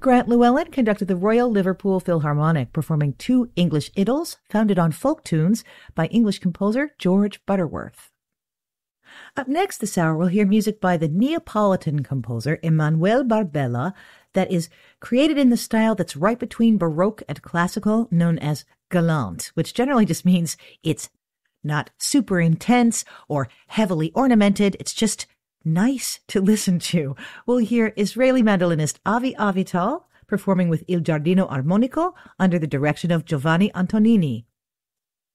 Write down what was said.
Grant Llewellyn conducted the Royal Liverpool Philharmonic, performing two English idylls founded on folk tunes by English composer George Butterworth. Up next this hour, we'll hear music by the Neapolitan composer Emanuele Barbella that is created in the style that's right between Baroque and classical, known as galant, which generally just means it's not super intense or heavily ornamented. It's just nice to listen to. We'll hear Israeli mandolinist Avi Avital performing with Il Giardino Armonico under the direction of Giovanni Antonini.